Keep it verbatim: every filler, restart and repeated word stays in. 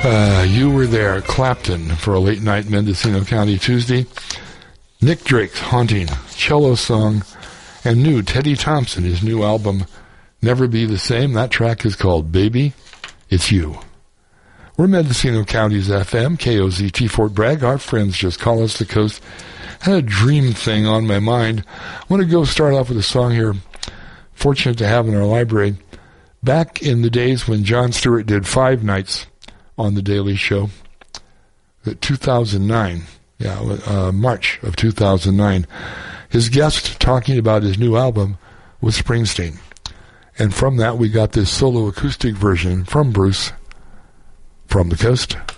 Uh, you were there, Clapton, for a late night Mendocino County Tuesday. Nick Drake's haunting cello song, and new Teddy Thompson, his new album, Never Be the Same. That track is called Baby, It's You. We're Mendocino County's F M, K O Z T Fort Bragg. Our friends just call us the coast. Had a dream thing on my mind. I want to go start off with a song here, fortunate to have in our library. Back in the days when Jon Stewart did five nights on The Daily Show, two thousand nine, yeah, uh, March of two thousand nine, his guest talking about his new album was Springsteen. And from that we got this solo acoustic version from Bruce from the coast.